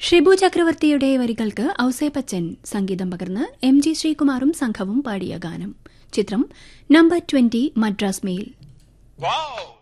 ഷിബു ചക്രവർത്തിയുടെ വരികൾക്ക് ഔസേപ്പച്ചൻ സംഗീതം പകർന്ന് MG ശ്രീകുമാറും സംഘവും പാടിയ ഗാനം. ചിത്രം നമ്പർ 20 മദ്രാസ് മെയിൽ. Wow!